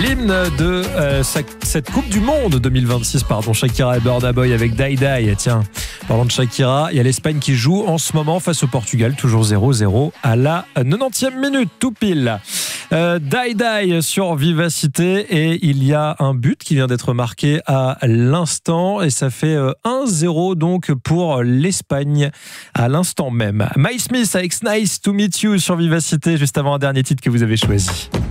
l'hymne de cette Coupe du Monde 2026, Shakira et Burna Boy avec Die Die. Tiens, parlant de Shakira, il y a l'Espagne qui joue en ce moment face au Portugal, toujours 0-0 à la 90e minute, tout pile. Die Die sur Vivacité, et il y a un but qui vient d'être marqué à l'instant et ça fait 1-0 donc pour l'Espagne à l'instant même. My Smith avec Nice to Meet You sur Vivacité, juste avant un dernier titre que vous avez choisi.